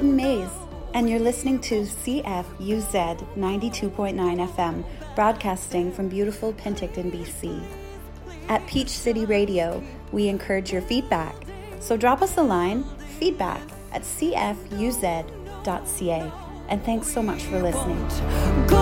Colton Mays, and you're listening to CFUZ 92.9 FM, broadcasting from beautiful Penticton, BC. At Peach City Radio, we encourage your feedback, so drop us a line, feedback@cfuz.ca. And thanks so much for listening.